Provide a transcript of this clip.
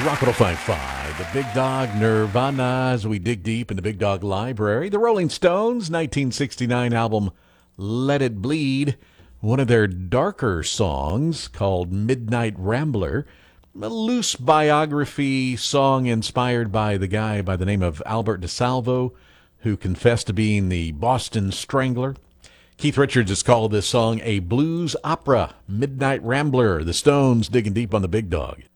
Rock 105.5, the Big Dog Nirvana, as we dig deep in the Big Dog Library. The Rolling Stones' 1969 album, Let It Bleed, one of their darker songs called Midnight Rambler, a loose biography song inspired by the guy by the name of Albert DeSalvo, who confessed to being the Boston Strangler. Keith Richards has called this song a blues opera, Midnight Rambler. The Stones digging deep on the Big Dog.